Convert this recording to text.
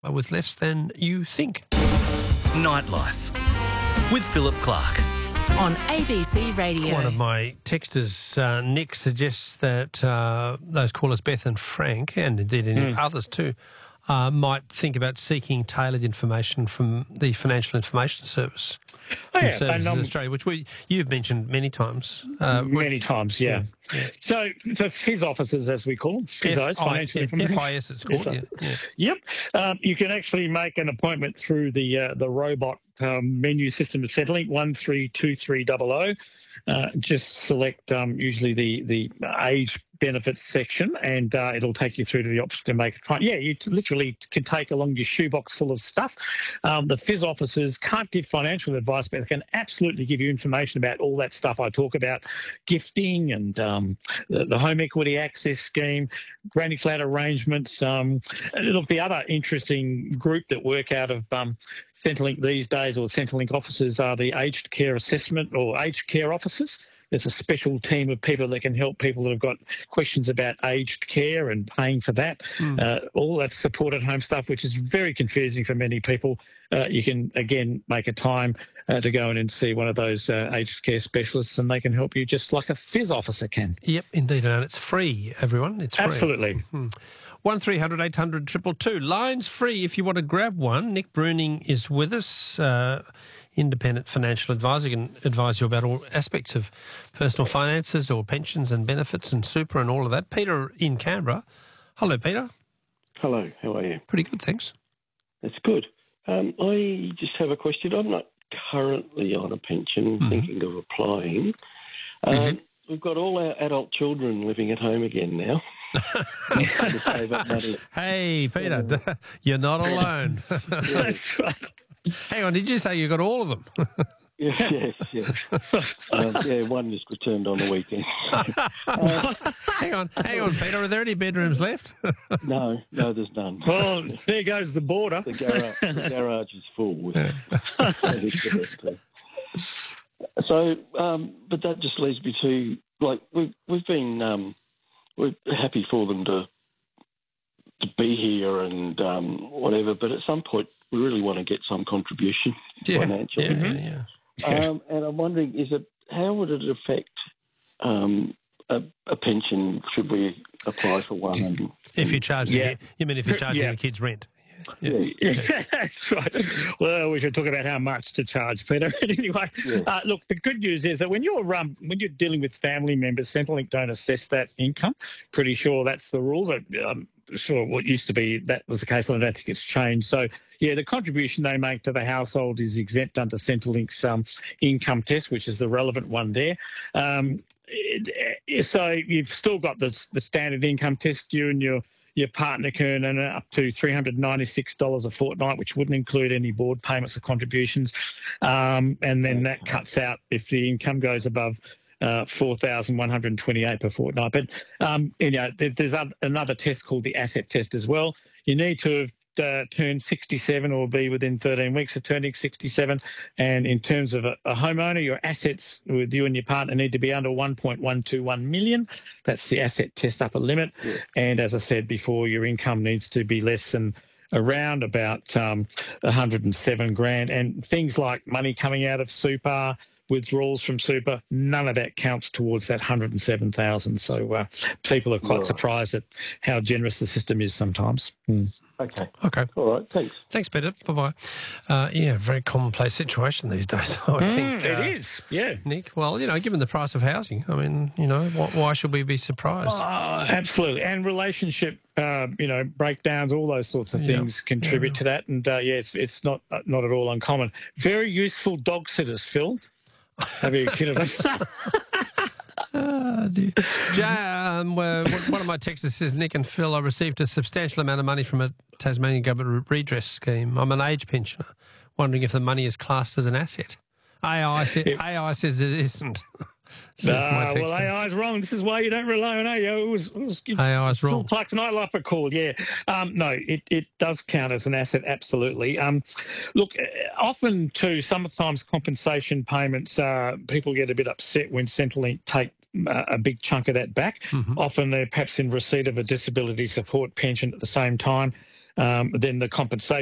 with less than you think. Nightlife with Philip Clark. On ABC Radio. One of my texters, Nick, suggests that those callers, Beth and Frank, and indeed any others too, might think about seeking tailored information from the Financial Information Service. Services in Australia, which you've mentioned many times. Many times, yeah. So for FIS officers, as we call them, FISOs, Financial Information. FIS, it's called, Yep. You can actually make an appointment through the robot menu system of Centrelink, 132300. Just select usually the age benefits section, and it'll take you through to the option to make a claim. Yeah, you literally can take along your shoebox full of stuff. The FIS officers can't give financial advice, but they can absolutely give you information about all that stuff I talk about, gifting and the home equity access scheme, granny flat arrangements. Look, the other interesting group that work out of Centrelink these days, or Centrelink officers, are the aged care assessment or aged care officers. There's a special team of people that can help people that have got questions about aged care and paying for that. All that supported home stuff, which is very confusing for many people. You can, again, make a time to go in and see one of those aged care specialists, and they can help you just like a FIS officer can. Yep, indeed. And it's free, everyone. It's free. Absolutely. 1300 800 222. Lines free if you want to grab one. Nick Bruning is with us. Independent financial advisor, can advise you about all aspects of personal finances or pensions and benefits and super and all of that. Peter in Canberra. Hello, Peter. Hello, how are you? Pretty good, thanks. That's good. I just have a question. I'm not currently on a pension, thinking of applying. We've got all our adult children living at home again now. To save up money. Hey, Peter, you're not alone. That's right. Hang on, did you say you got all of them? Yes. One just returned on the weekend. Hang on, Peter. Are there any bedrooms left? No, there's none. Well, there goes the border. The garage is full. So, but that just leads me to, like, we've been we're happy for them to be here and whatever, but at some point we really want to get some contribution financially. And I'm wondering, how would it affect a pension? Should we apply for one? If you charge, you mean if you're charging your kids rent? Yeah, that's right. Well, we should talk about how much to charge, Peter. Anyway, look, the good news is that when you're dealing with family members, Centrelink don't assess that income. Pretty sure that's the rule. Sure, what used to be that was the case, and I don't think it's changed. So, the contribution they make to the household is exempt under Centrelink's income test, which is the relevant one there. So you've still got the standard income test. You and your partner can earn up to $396 a fortnight, which wouldn't include any board payments or contributions. And then that cuts out if the income goes above $4,128 per fortnight. But, there's another test called the asset test as well. You need to have turned 67 or be within 13 weeks of turning 67. And in terms of a homeowner, your assets with you and your partner need to be under 1.121 million. That's the asset test upper limit. Yeah. And as I said before, your income needs to be less than around about 107 grand. And things like money coming out of super, withdrawals from super, none of that counts towards that 107,000. So people are quite surprised at how generous the system is sometimes. Okay. All right, thanks. Thanks, Peter. Bye-bye. Very commonplace situation these days, I think. It is, Nick, well, given the price of housing, I mean, why should we be surprised? Absolutely. And relationship, breakdowns, all those sorts of things contribute to that. And, it's not at all uncommon. Very useful dog sitters, Phil. Have you kidded us? One of my texters says, Nick and Phil, I received a substantial amount of money from a Tasmanian government redress scheme. I'm an age pensioner, wondering if the money is classed as an asset. AI says it isn't. Well, AI's wrong. This is why you don't rely on AI. AI's wrong. Clark's Nightlife are called, no, it does count as an asset, absolutely. Look, often too, sometimes compensation payments, people get a bit upset when Centrelink take a big chunk of that back. Often they're perhaps in receipt of a disability support pension at the same time. then the compensation